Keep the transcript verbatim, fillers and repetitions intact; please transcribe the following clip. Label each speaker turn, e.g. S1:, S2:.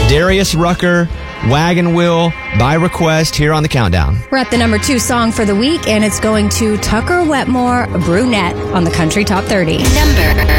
S1: Darius Rucker, Wagon Wheel, by request here on the Countdown.
S2: We're at the number two song for the week, and it's going to Tucker Wetmore, Brunette, on the Country Top thirty.
S3: Number